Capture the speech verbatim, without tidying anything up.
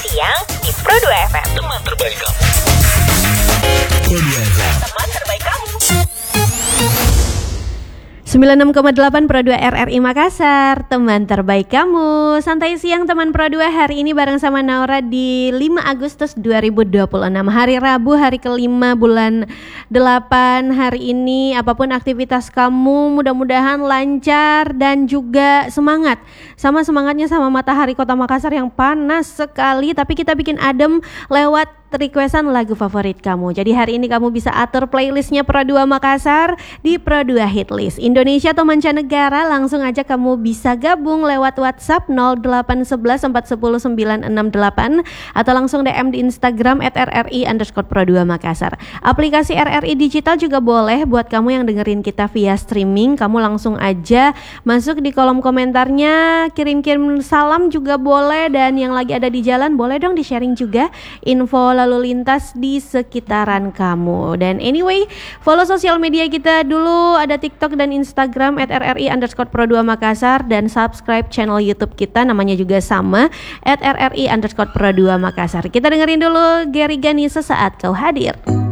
siang di Pro dua F M. Teman terbaik kamu. Pro dua F M. Teman terbaik kamu. sembilan puluh enam koma delapan Pro dua R R I Makassar, teman terbaik kamu. Santai siang teman Pro dua, hari ini bareng sama Naura di lima Agustus dua ribu dua puluh enam, hari Rabu, hari kelima bulan delapan. Hari ini apapun aktivitas kamu mudah-mudahan lancar dan juga semangat. Sama semangatnya sama matahari kota Makassar yang panas sekali, tapi kita bikin adem lewat requestan lagu favorit kamu. Jadi hari ini kamu bisa atur playlistnya Pro dua Makassar di Pro dua Hitlist. Indonesia atau mancanegara, langsung aja kamu bisa gabung lewat WhatsApp nol delapan satu satu empat satu nol sembilan enam delapan atau langsung D M di Instagram at R R I underscore Pro dua Makassar. Aplikasi R R I Digital juga boleh buat kamu yang dengerin kita via streaming. Kamu langsung aja masuk di kolom komentarnya, kirim-kirim salam juga boleh, dan yang lagi ada di jalan boleh dong di-sharing juga info lalu lintas di sekitaran kamu. Dan anyway, follow sosial media kita dulu, ada TikTok dan Instagram at R R I underscore Pro dua Makassar, dan subscribe channel YouTube kita, namanya juga sama at R R I underscore Pro dua Makassar. Kita dengerin dulu Gary Gani, Sesaat Kau Hadir.